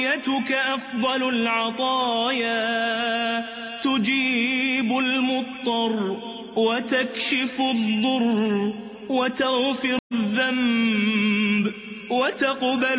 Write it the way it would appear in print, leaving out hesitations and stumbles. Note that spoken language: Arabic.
تحيتك أفضل العطايا تجيب المضطر وتكشف الضر وتغفر الذنب وتقبل